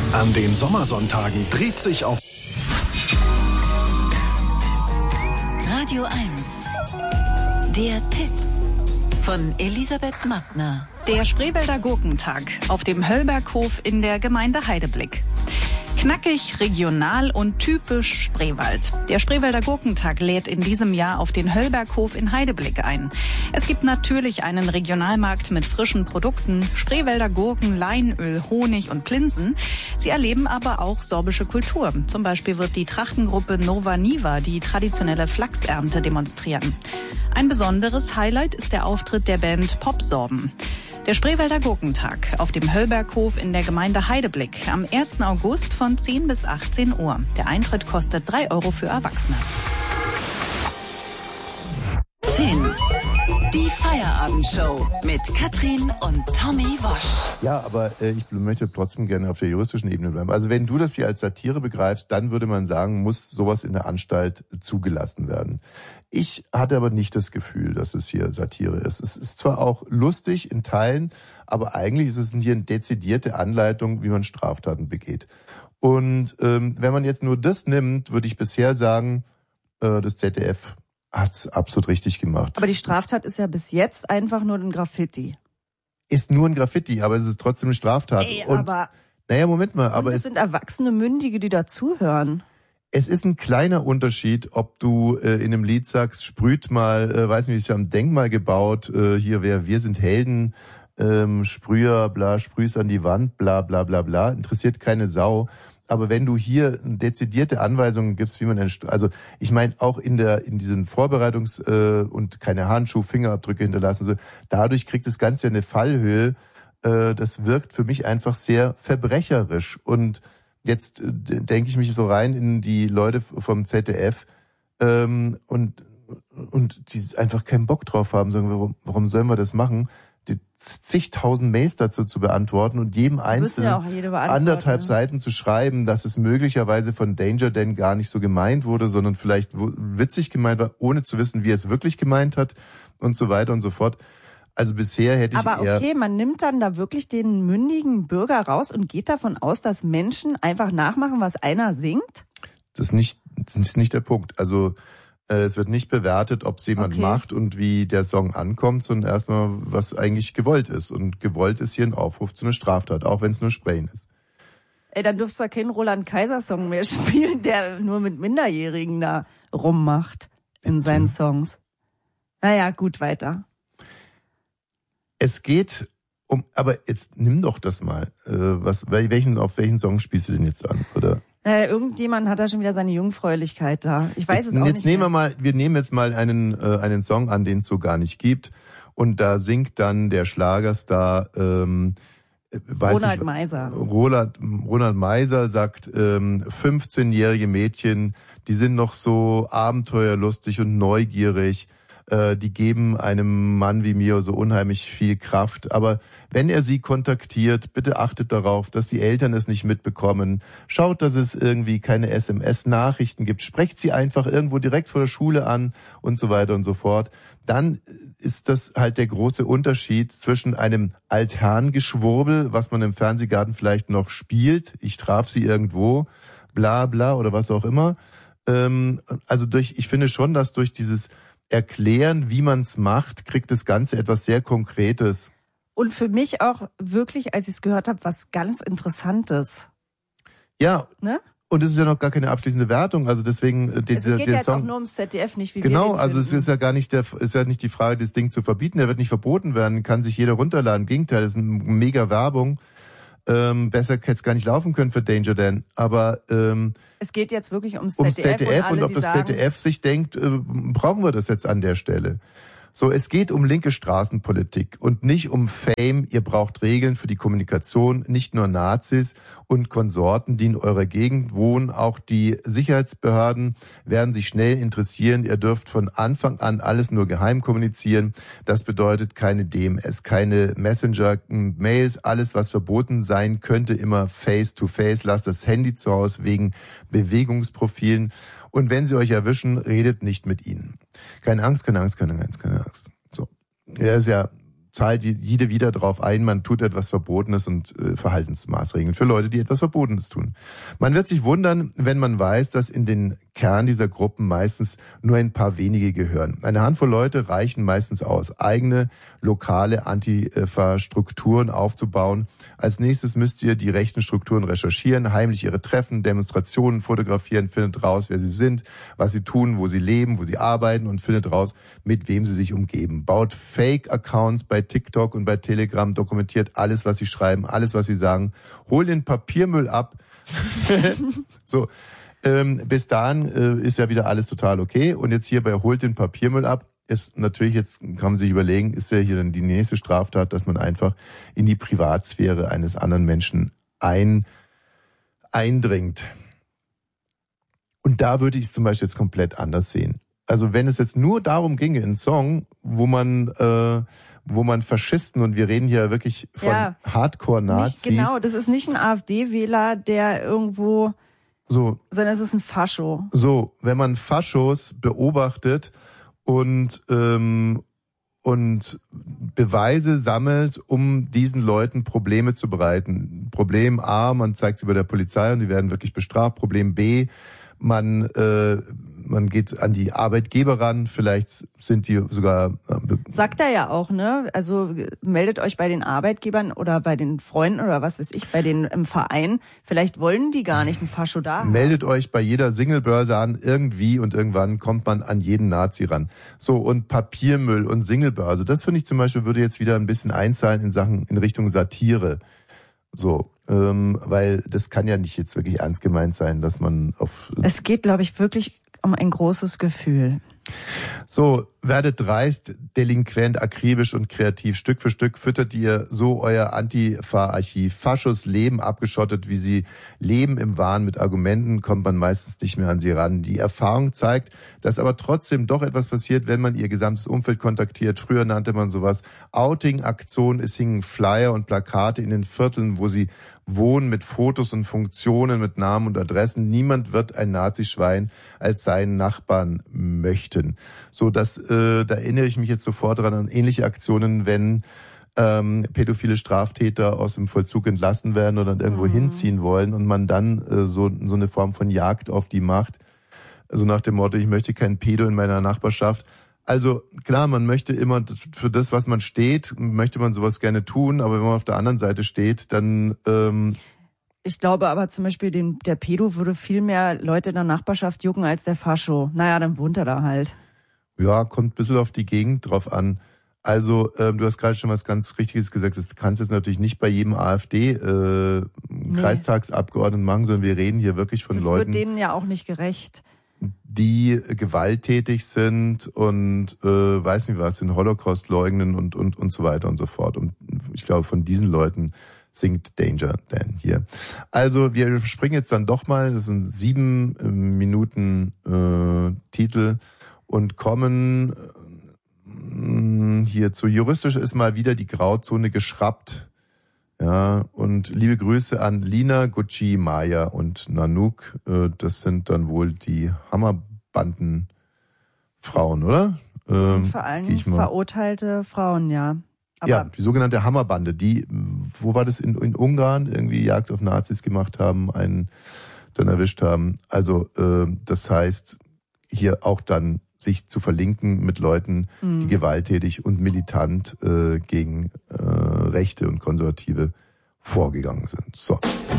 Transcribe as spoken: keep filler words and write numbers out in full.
An den Sommersonntagen dreht sich auf Radio eins. Der Tipp von Elisabeth Mattner. Der Spreewälder Gurkentag auf dem Höllberghof in der Gemeinde Heideblick. Knackig, regional und typisch Spreewald. Der Spreewälder Gurkentag lädt in diesem Jahr auf den Höllberghof in Heideblick ein. Es gibt natürlich einen Regionalmarkt mit frischen Produkten, Spreewälder Gurken, Leinöl, Honig und Plinsen. Sie erleben aber auch sorbische Kultur. Zum Beispiel wird die Trachtengruppe Nova Niva die traditionelle Flachsernte demonstrieren. Ein besonderes Highlight ist der Auftritt der Band Popsorben. Der Spreewälder Gurkentag auf dem Höllberghof in der Gemeinde Heideblick am ersten August von zehn bis achtzehn Uhr. Der Eintritt kostet drei Euro für Erwachsene. zehn. Die Feierabendshow mit Katrin und Tommy Wosch. Ja, aber äh, ich möchte trotzdem gerne auf der juristischen Ebene bleiben. Also wenn du das hier als Satire begreifst, dann würde man sagen, muss sowas in der Anstalt zugelassen werden. Ich hatte aber nicht das Gefühl, dass es hier Satire ist. Es ist zwar auch lustig in Teilen, aber eigentlich ist es hier eine dezidierte Anleitung, wie man Straftaten begeht. Und ähm, wenn man jetzt nur das nimmt, würde ich bisher sagen, äh, das Z D F hat's absolut richtig gemacht. Aber die Straftat ist ja bis jetzt einfach nur ein Graffiti. Ist nur ein Graffiti, aber es ist trotzdem eine Straftat. Ey, und, aber naja, Moment mal. Und aber es es sind erwachsene Mündige, die dazuhören. Es ist ein kleiner Unterschied, ob du äh, in einem Lied sagst, sprüht mal, äh, weiß nicht, ist ja am Denkmal gebaut, äh, hier wer, wir sind Helden, ähm, Sprüher, bla, sprüh's an die Wand, bla, bla, bla, bla, interessiert keine Sau. Aber wenn du hier dezidierte Anweisungen gibst, wie man, also ich meine auch in der in diesen Vorbereitungs- äh, und keine Handschuh, Fingerabdrücke hinterlassen, so dadurch kriegt das Ganze eine Fallhöhe. Äh, das wirkt für mich einfach sehr verbrecherisch. Und jetzt äh, denke ich mich so rein in die Leute vom Z D F ähm, und und die einfach keinen Bock drauf haben, sagen, warum, warum sollen wir das machen? Die zigtausend Mails dazu zu beantworten und jedem einzelnen ja anderthalb Seiten zu schreiben, dass es möglicherweise von Danger Dan gar nicht so gemeint wurde, sondern vielleicht witzig gemeint war, ohne zu wissen, wie er es wirklich gemeint hat und so weiter und so fort. Also bisher hätte ich Aber eher... okay, man nimmt dann da wirklich den mündigen Bürger raus und geht davon aus, dass Menschen einfach nachmachen, was einer singt? Das ist nicht, das ist nicht der Punkt. Also es wird nicht bewertet, ob es jemand okay. macht und wie der Song ankommt, sondern erstmal, was eigentlich gewollt ist. Und gewollt ist hier ein Aufruf zu einer Straftat, auch wenn es nur Sprayen ist. Ey, dann dürfst du ja keinen Roland-Kaiser-Song mehr spielen, der nur mit Minderjährigen da rummacht in Bitte? seinen Songs. Naja, gut, weiter. Es geht um, aber jetzt nimm doch das mal. Äh, was, welchen, auf welchen Song spielst du denn jetzt an, oder? Äh, irgendjemand hat da schon wieder seine Jungfräulichkeit da. Ich weiß jetzt, es auch jetzt nicht nehmen mehr. wir mal, wir nehmen jetzt mal einen äh, einen Song an, den es so gar nicht gibt, und da singt dann der Schlagerstar ähm, weiß Ronald ich, Meiser. Roland, Ronald Meiser sagt, ähm, fünfzehnjährige Mädchen, die sind noch so abenteuerlustig und neugierig. Die geben einem Mann wie mir so unheimlich viel Kraft. Aber wenn er sie kontaktiert, bitte achtet darauf, dass die Eltern es nicht mitbekommen. Schaut, dass es irgendwie keine S M S-Nachrichten gibt. Sprecht sie einfach irgendwo direkt vor der Schule an und so weiter und so fort. Dann ist das halt der große Unterschied zwischen einem Altherrengeschwurbel, was man im Fernsehgarten vielleicht noch spielt. Ich traf sie irgendwo, bla bla oder was auch immer. Also durch, ich finde schon, dass durch dieses Erklären, wie man es macht, kriegt das Ganze etwas sehr Konkretes. Und für mich auch wirklich, als ich es gehört habe, was ganz Interessantes. Ja, ne? Und es ist ja noch gar keine abschließende Wertung, also deswegen äh, dieser, es geht der ja jetzt Song, auch nur ums Z D F, nicht wie genau, wir den also es finden. ist ja gar nicht der, ist ja nicht die Frage, das Ding zu verbieten, der wird nicht verboten werden, kann sich jeder runterladen. Im Gegenteil, das ist eine mega Werbung. Ähm, besser hätte es gar nicht laufen können für Danger Dan, aber ähm, es geht jetzt wirklich ums, ums Z D F, Z D F und, alle, und ob das sagen, Z D F sich denkt, äh, brauchen wir das jetzt an der Stelle. So, es geht um linke Straßenpolitik und nicht um Fame. Ihr braucht Regeln für die Kommunikation, nicht nur Nazis und Konsorten, die in eurer Gegend wohnen. Auch die Sicherheitsbehörden werden sich schnell interessieren. Ihr dürft von Anfang an alles nur geheim kommunizieren. Das bedeutet keine D M S, keine Messenger, Mails, alles, was verboten sein könnte, immer face-to-face. Lasst das Handy zu Hause wegen Bewegungsprofilen. Und wenn sie euch erwischen, redet nicht mit ihnen. Keine Angst, keine Angst, keine Angst, keine Angst. So. Er ist ja zahlt jede wieder drauf ein, man tut etwas Verbotenes und äh, Verhaltensmaßregeln für Leute, die etwas Verbotenes tun. Man wird sich wundern, wenn man weiß, dass in den Kern dieser Gruppen meistens nur ein paar wenige gehören. Eine Handvoll Leute reichen meistens aus, eigene lokale Antifa-Strukturen aufzubauen. Als nächstes müsst ihr die rechten Strukturen recherchieren, heimlich ihre Treffen, Demonstrationen fotografieren, findet raus, wer sie sind, was sie tun, wo sie leben, wo sie arbeiten und findet raus, mit wem sie sich umgeben. Baut Fake-Accounts bei TikTok und bei Telegram, dokumentiert alles, was sie schreiben, alles, was sie sagen, holt den Papiermüll ab. So, ähm, bis dahin äh, ist ja wieder alles total okay. Und jetzt hier bei holt den Papiermüll ab, ist natürlich, jetzt kann man sich überlegen, ist ja hier dann die nächste Straftat, dass man einfach in die Privatsphäre eines anderen Menschen ein, eindringt. Und da würde ich es zum Beispiel jetzt komplett anders sehen. Also wenn es jetzt nur darum ginge, ein Song, wo man, äh, wo man Faschisten, und wir reden hier wirklich von ja, Hardcore-Nazis. Nicht, genau, das ist nicht ein AfD-Wähler, der irgendwo, so, sondern es ist ein Fascho. So, wenn man Faschos beobachtet und ähm, und Beweise sammelt, um diesen Leuten Probleme zu bereiten. Problem A, man zeigt sie bei der Polizei und die werden wirklich bestraft. Problem B, man äh, man geht an die Arbeitgeber ran, vielleicht sind die sogar... Äh, Sagt er ja auch, ne? Also meldet euch bei den Arbeitgebern oder bei den Freunden oder was weiß ich, bei den im Verein. Vielleicht wollen die gar nicht einen Fascho da haben. Meldet euch bei jeder Singlebörse an, irgendwie, und irgendwann kommt man an jeden Nazi ran. So, und Papiermüll und Singlebörse, das finde ich zum Beispiel würde jetzt wieder ein bisschen einzahlen in Sachen, in Richtung Satire. So, ähm, weil das kann ja nicht jetzt wirklich ernst gemeint sein, dass man auf... Es geht, glaube ich, wirklich um ein großes Gefühl. So, werdet dreist, delinquent, akribisch und kreativ. Stück für Stück füttert ihr so euer Antifa-Archiv. Faschos leben abgeschottet, wie sie leben im Wahn. Mit Argumenten kommt man meistens nicht mehr an sie ran. Die Erfahrung zeigt, dass aber trotzdem doch etwas passiert, wenn man ihr gesamtes Umfeld kontaktiert. Früher nannte man sowas Outing-Aktion. Es hingen Flyer und Plakate in den Vierteln, wo sie wohnen, mit Fotos und Funktionen, mit Namen und Adressen. Niemand wird ein Nazischwein als seinen Nachbarn möchten. So, das, äh, da erinnere ich mich jetzt sofort dran an ähnliche Aktionen, wenn ähm, pädophile Straftäter aus dem Vollzug entlassen werden oder irgendwo mhm. hinziehen wollen und man dann äh, so so eine Form von Jagd auf die macht. Also nach dem Motto, ich möchte keinen Pedo in meiner Nachbarschaft. Also klar, man möchte immer für das, was man steht, möchte man sowas gerne tun, aber wenn man auf der anderen Seite steht, dann... Ähm ich glaube aber zum Beispiel, den, der Pedo würde viel mehr Leute in der Nachbarschaft jucken als der Fascho. Naja, dann wohnt er da halt. Ja, kommt ein bisschen auf die Gegend drauf an. Also ähm, du hast gerade schon was ganz Richtiges gesagt, das kannst du jetzt natürlich nicht bei jedem AfD-Kreistagsabgeordneten äh, nee. machen, sondern wir reden hier wirklich von das Leuten... Das wird denen ja auch nicht gerecht. Die gewalttätig sind und äh, weiß nicht was, den Holocaust leugnen und und und so weiter und so fort. Und ich glaube, von diesen Leuten singt Danger Dan hier. Also wir springen jetzt dann doch mal, das sind sieben äh, Minuten äh, Titel und kommen äh, hier zu juristisch ist mal wieder die Grauzone geschrappt. Ja, und liebe Grüße an Lina, Gucci, Maya und Nanook. Das sind dann wohl die Hammerbandenfrauen, oder? Das sind vor allem verurteilte Frauen, ja. Aber ja, die sogenannte Hammerbande, die, wo war das, in, in Ungarn, irgendwie Jagd auf Nazis gemacht haben, einen dann erwischt haben. Also äh, das heißt, hier auch dann sich zu verlinken mit Leuten, die gewalttätig und militant äh, gegen äh, Rechte und Konservative vorgegangen sind. So.